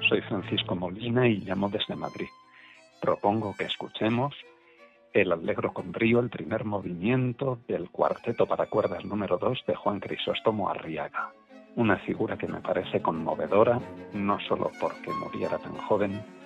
soy Francisco Molina y llamo desde Madrid. Propongo que escuchemos el Allegro con brío, el primer movimiento del cuarteto para cuerdas número 2 de Juan Crisóstomo Arriaga. Una figura que me parece conmovedora, no solo porque muriera tan joven,